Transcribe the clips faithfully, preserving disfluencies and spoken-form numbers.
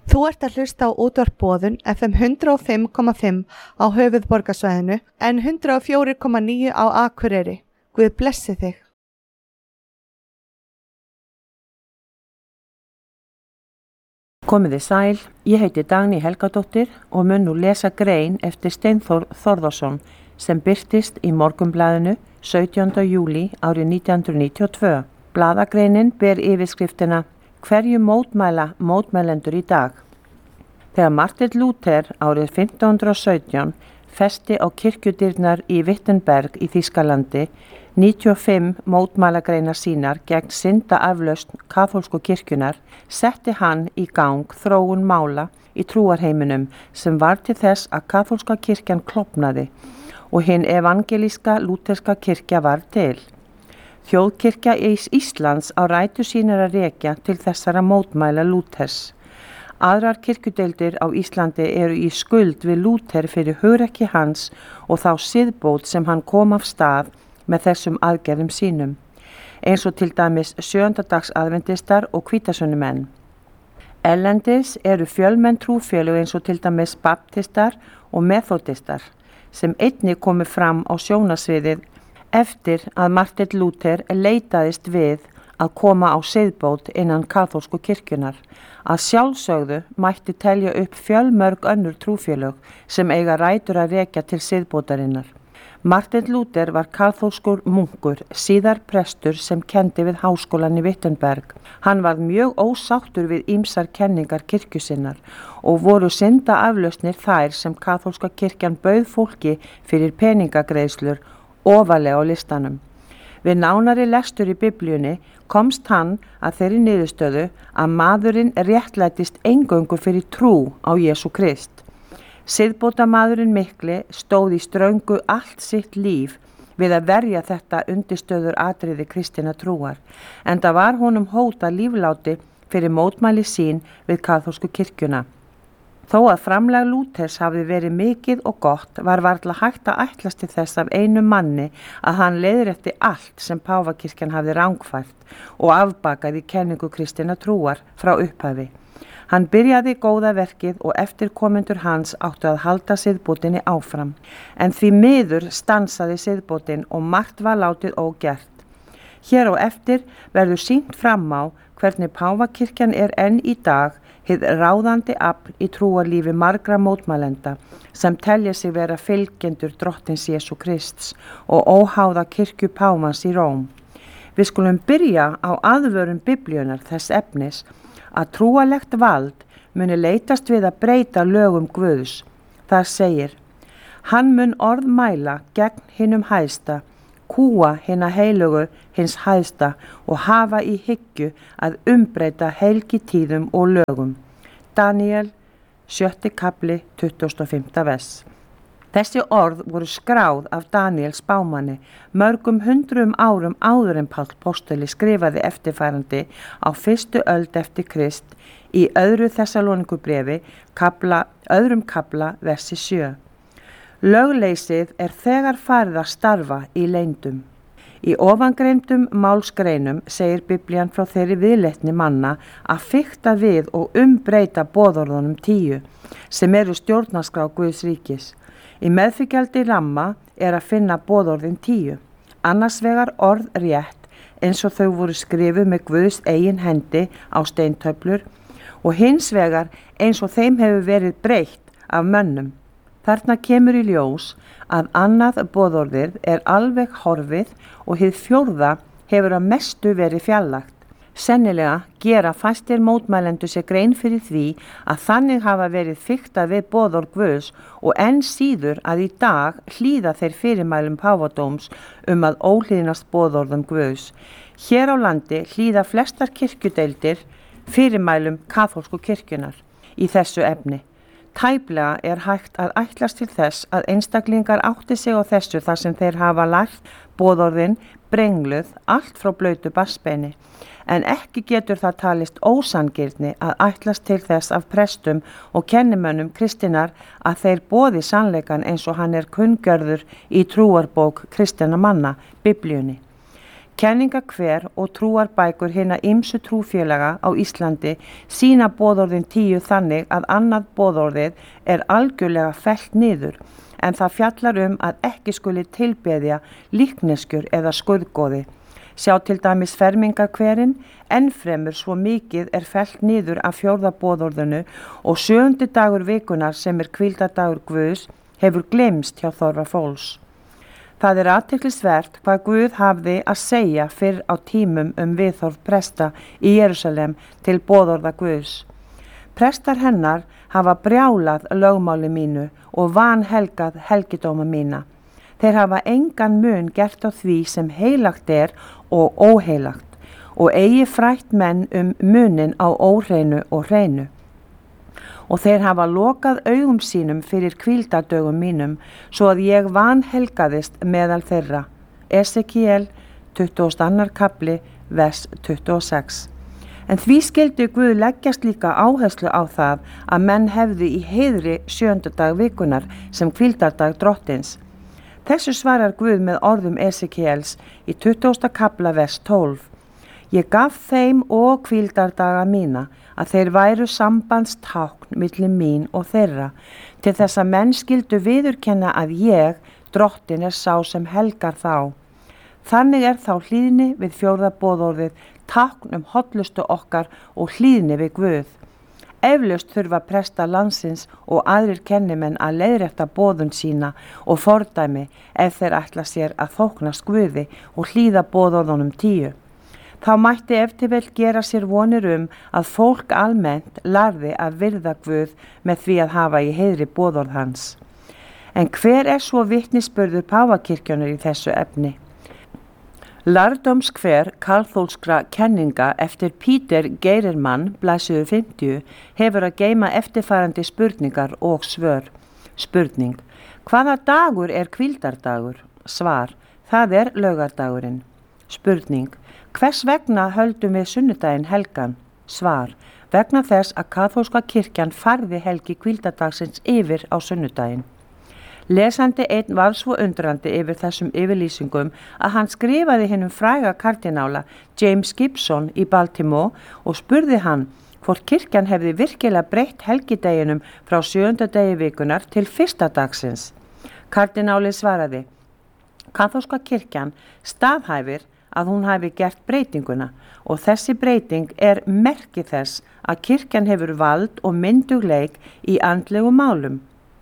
Þú ert að hlusta á útvarp Boðun F M hundrað og fimm komma fimm á höfuðborgarsvæðinu en hundrað og fjögur komma níu á Akureyri. Guð blessi þig. Komiði sæl, ég heiti Dagný Helgadóttir og mun nú lesa grein eftir Steinþór Þórðarsson sem birtist í Morgunblaðinu sautjánda júlí árið nítján hundruð níutíu og tvö. Blaðagreinin ber yfirskriftina Hverju mótmæla mótmælendur í dag? Þegar Martin Luther árið fimmtán hundrað og sautján festi á kirkjudyrnar í Wittenberg í Þýskalandi níutíu og fimm mótmælagreinar sínar gegn syndaaflausn kaþólsku kirkjunar, setti hann í gang þróun mála í trúarheiminum sem var til þess að kaþólska kirkjan klofnaði og hin evangelíska lúterska kirkja var til. Þjóðkirkja Íslands á rætur sínar að rekja til þessara mótmæla Lúthers. Aðrar kirkjudeildir á Íslandi eru í skuld við Lúther fyrir hugrekki hans og þá siðbót sem hann kom af stað með þessum aðgerðum sínum, eins og til dæmis sjöundadags aðventistar og hvítasunnumenn. Erlendis eru fjölmenn trúfélög eins og til dæmis baptistar og methodistar sem einnig komu fram á sjónasviðið eftir að Martin Luther leitaðist við að koma á siðbót innan kaþólsku kirkjunar. Að sjálfsögðu mætti telja upp fjölmörg önnur trúfélög sem eiga rætur að rekja til siðbótarinnar. Martin Luther var kaþólskur munkur, síðar prestur sem kendi við háskólan í Wittenberg. Hann var mjög ósáttur við ýmsar kenningar kirkju sinnar og voru syndaaflausnir þær sem kaþólska kirkjan bauð fólki fyrir peningagreiðslur ofarlega á listanum. Við nánari lestur í Biblíunni komst hann að þeirri niðurstöðu að maðurinn réttlætist eingöngu fyrir trú á Jesú Krist. Siðbótamaðurinn mikli stóð í ströngu allt sitt líf við að verja þetta undirstöður atriði kristinna trúar, enda var honum hótað lífláti fyrir mótmæli sín við kaþólsku kirkjuna. Þó að framlag Lúthers hafði verið mikið og gott var varla hægt að ætlast til þess af einu manni að hann leiðrétti allt sem páfakirkjan hafði rangfært og afbakaði kenningu kristinna trúar frá upphafi. Hann byrjaði góða verkið og eftirkomendur hans áttu að halda siðbótinni áfram, en því miður stansaði siðbótin og margt var látið ógert. Hér á eftir verður sýnt fram á hvernig páfakirkjan er enn í dag hið ráðandi afl í trúarlífi margra mótmælenda sem telja sig vera fylgjendur drottins Jesú Krists og óháða kirkju páfans í Róm. Við skulum byrja á aðvörun Biblíunnar þess efnis að trúarlegt vald muni leitast við að breyta lögum Guðs. Þar segir, hann mun orð mæla gegn hinum hæsta, kúa hina heilugu hins hæsta og hafa í hyggju að umbreyta helgitíðum og lögum. Daniel, sjötti kafli, tuttugasta og fimmta vers. Þessi orð voru skráð af Daniel spámanni mörgum hundruðum árum áður en Páll postuli skrifaði eftirfærandi á fyrstu öld eftir Krist í öðru Þessalónikubréfi, kafla, öðrum kafla, versi sjö. Lögleysið er þegar farið að starfa í leyndum. Í ofangreindum málsgreinum segir Biblían frá þeirri viðleitni manna að fikta við og umbreyta boðorðunum tíu sem eru stjórnarskrá Guðs ríkis. Í meðfylgjandi ramma er að finna boðorðin tíu, annars vegar orð rétt eins og þau voru skrifuð með Guðs eigin hendi á steintöflur og hins vegar eins og þeim hefur verið breytt af mönnum. Þarna kemur í ljós að annað boðorðið er alveg horfið og hið fjórða hefur að mestu verið fjarlægt. Sennilega gera fæstir mótmælendur sér grein fyrir því að þannig hafa verið fiktað við boðorð Guðs og enn síður að í dag hlýða þeir fyrirmælum páfadóms um að óhlýðnast boðorðum Guðs. Hér á landi hlýða flestar kirkjudeildir fyrirmælum kaþólsku kirkjunar í þessu efni. Tæplega er hægt að ætlast til þess að einstaklingar átti sig á þessu þar sem þeir hafa lært boðorðin brengluð allt frá blautu barnsbeini, en ekki getur það talist ósangirni að ætlast til þess af prestum og kennimönnum kristinnar að þeir boði sannleikan eins og hann er kunngjörður í trúarbók kristinna manna, Biblíunni. Kenninga hver og trúarbækur hinna ýmsu trúfélaga á Íslandi sína boðorðin tíu þannig að annað boðorðið er algjörlega fellt niður, en það fjallar um að ekki skuli tilbeðja líkneskjur eða skurðgoði. Sjá til dæmis fermingarkverin, ennfremur svo mikið er fellt niður af fjórða boðorðinu og sjöundi dagur vikunar sem er hvíldardagur Guðs hefur gleymst hjá þorra fólks. Það er athyglisvert hvað Guð hafði að segja fyrr á tímum um viðhorf presta í Jerúsalem til boðorða Guðs. Prestar hennar hafa brjálað lögmáli mínu og vanhelgað helgidóma mína. Þeir hafa engan mun gert á því sem heilagt er og óheilagt og eigi frætt menn um munin á óhreinu og hreinu. Og þeir hafa lokað augum sínum fyrir hvíldardögum mínum, svo að ég vanhelgaðist meðal þeirra. Esekiel, tuttugasta og annar kafli, vers tuttugu og sex. En því skyldi Guð leggjast líka áherslu á það að menn hefðu í heiðri sjöunda dag vikunar sem hvíldardag drottins. Þessu svarar Guð með orðum Esekiels í tuttugasta kafla, vers tólf. Ég gaf þeim og hvíldardaga mína að þeir væru sambandstákn milli mín og þeirra, til þess að menn skyldu viðurkenna að ég, drottin, er sá sem helgar þá. Þannig er þá hlýðni við fjórða boðorðið tákn um hollustu okkar og hlýðni við Guð. Eflaust þurfa presta landsins og aðrir kennimenn að leiðrétta boðun sína og fordæmi ef þeir ætla sér að þóknast Guði og hlýða boðorðunum tíu. Þá mætti eftir vel gera sér vonir um að fólk almennt lærði að virða Guð með því að hafa í heiðri boðorð hans. En hver er svo vitnisburður Páfakirkjunnar í þessu efni? Lærdómskver kaþólskra kenninga eftir Peter Geirmann, blaðsíðu fimmtíu, hefur að geyma eftirfarandi spurningar og svör. Spurning: hvaða dagur er hvíldardagur? Svar: það er laugardagurinn. Spurning: hvers vegna höldum við sunnudaginn helgan? Svar: vegna þess að kaþólska kirkjan færði helgi hvíldardagsins yfir á sunnudaginn. Lesandi einn var svo undrandi yfir þessum yfirlýsingum að hann skrifaði hinum fræga kardinála James Gibson í Baltimore og spurði hann hvort kirkjan hefði virkilega breytt helgideginum frá sjöunda degi vikunar til fyrsta dagsins. Kardináli svaraði: kaþólska kirkjan staðhæfir að hún hafi gert breytinguna og þessi breyting er merki þess að kirkjan hefur vald og myndugleik í andlegu málum.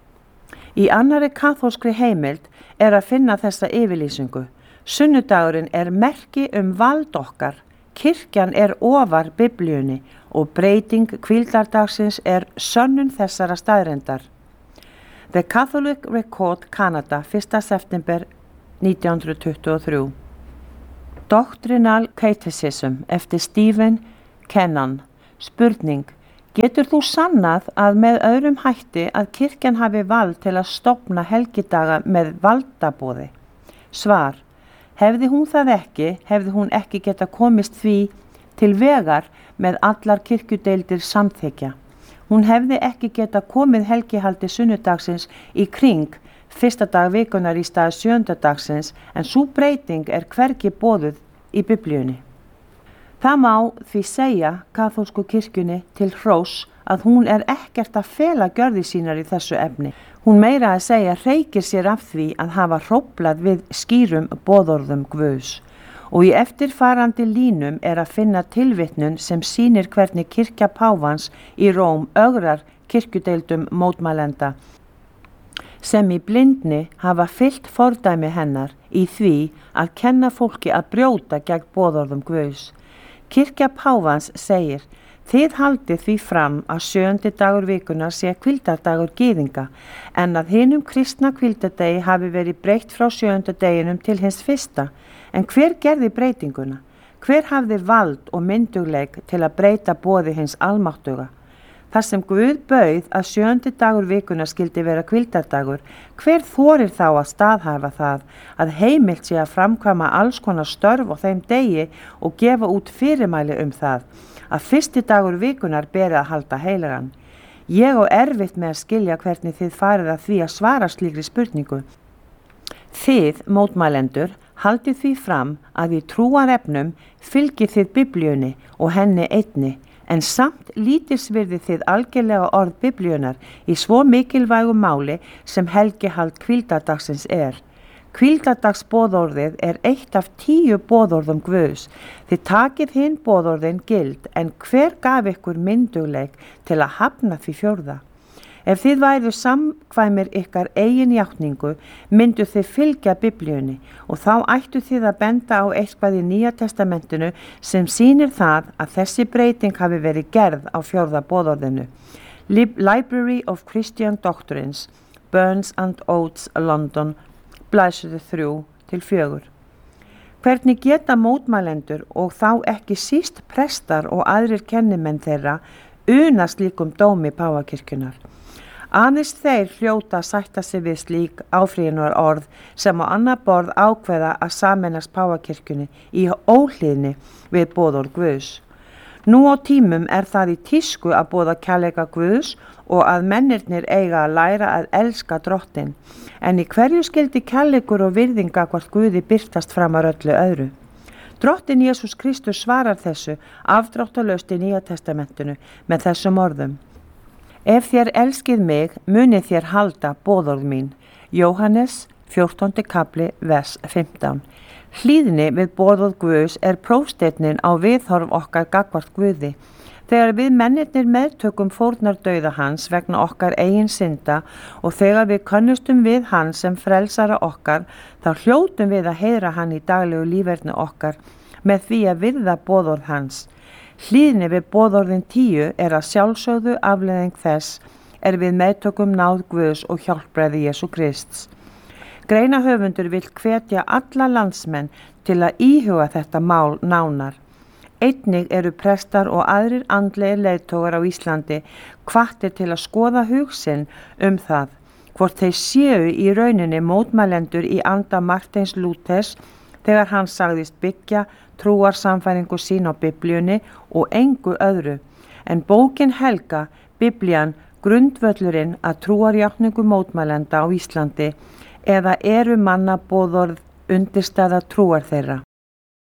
Í annarri kaþólskri heimild er að finna þessa yfirlýsingu. Sunnudagurinn er merki um vald okkar, kirkjan er ofar Biblíunni og breyting hvíldardagsins er sönnun þessara staðreyndar. The Catholic Record, Canada, fyrsta september nítján hundruð tuttugu og þrjú. Doctrinal Catechism eftir Stephen Kennan. Spurning: getur þú sannað að með öðrum hætti að kirkjan hafi vald til að stofna helgidaga með valdaboði? Svar: hefði hún það ekki, hefði hún ekki geta komist því til vegar með allar kirkjudeildir samþykja. Hún hefði ekki geta komið helgihaldi sunnudagsins í kring fyrsta dag vikunar í stað sjöunda dagsins, en sú breyting er hvergi boðuð í Biblíunni. Það má því segja kaþólsku kirkjunni til hróss að hún er ekkert að fela gjörði sínar í þessu efni. Hún meira að segja hreykir sér af því að hafa hróflað við skýrum boðorðum Guðs. Og í eftirfarandi línum er að finna tilvitnun sem sýnir hvernig kirkja páfans í Róm ögrar kirkjudeildum mótmælenda, sem í blindni hafa fylgt fordæmi hennar í því að kenna fólki að brjóta gegn boðorðum Guðs. Kirkja páfans segir: þið haldið því fram að sjöundi dagur vikunar sé hvíldardagur gyðinga, en að hinum kristna hvíldardegi hafi verið breytt frá sjöunda deginum til hins fyrsta. En hver gerði breytinguna? Hver hafði vald og myndugleik til að breyta boði hins almáttuga? Þar sem Guð bauð að sjöundi dagur vikunar skyldi vera hvíldardagur, hver þorir þá að staðhæfa það að heimilt sé að framkvæma alls konar störf á þeim degi og gefa út fyrirmæli um það að fyrsti dagur vikunar beri að halda heilagan? Ég á erfitt með að skilja hvernig þið farið að því að svara slíkri spurningu. Þið, mótmælendur, haldið því fram að í trúarefnum fylgið þið Biblíunni og henni einni, en samt lítilsvirðið þið algjörlega orð Biblíunnar í svo mikilvægu máli sem helgihald hvíldardagsins er. Hvíldardagsboðorðið er eitt af tíu boðorðum Guðs. Þið takið hinn boðorðin gild, en hver gaf ykkur myndugleik til að hafna því fjórða? Ef þið væru samkvæmir ykkar eigin játningu, myndu þið fylgja Biblíunni og þá ættu þið að benda á eitthvað í Nýja testamentinu sem sýnir það að þessi breyting hafi verið gerð á fjórða boðorðinu. Library of Christian Doctrines, Burns and Oates, London, blaðsíður þrjú til fjögur. Hvernig geta mótmælendur og þá ekki síst prestar og aðrir kennimenn þeirra unast líkum dómi Páfakirkjunnar? Aðeins þeir hljóta að sætta sig við slík áfrýjunar orð sem á annað borð ákveða að sameinast Páfakirkjunni í óhlýðni við boðorð Guðs. Nú á tímum er það í tísku að boða kærleika Guðs og að mennirnir eiga að læra að elska Drottinn, en í hverju skyldi kærleikur og virðing gagnvart Guði birtast framar öllu öðru? Drottinn Jesús Kristus svarar þessu afdráttarlaust í Nýja testamentinu með þessum orðum. Ef þér elskið mig, munið þér halda boðorð mín. Jóhannes fjórtándi kapli, vers fimmtán. Hlýðni við boðorð Guðs er prófsteinn á viðhorf okkar gagnvart Guði. Þegar við mennirnir meðtökum fórnardauða hans vegna okkar eigin synda og þegar við könnustum við hann sem frelsara okkar, þá hljótum við að heyra hann í daglegu líferni okkar með því að virða boðorð hans. Hlýðni við boðorðin tíu er að sjálfsögðu afleiðing þess er við meðtökum náð Guðs og hjálpræði Jesú Krists. Greinahöfundur vill hvetja alla landsmenn til að íhuga þetta mál nánar. Einnig eru prestar og aðrir andlegir leiðtogar á Íslandi hvattir til að skoða hug sinn um það, hvort þeir séu í rauninni mótmælendur í anda Marteins Lúthers þegar hann sagðist byggja trúarsamfæringu sín á Biblíunni og engu öðru, en bókin helga, Biblían, grundvöllurinn að trúarjátningu mótmælenda á Íslandi eða eru manna boðorð undirstaða trúar þeirra.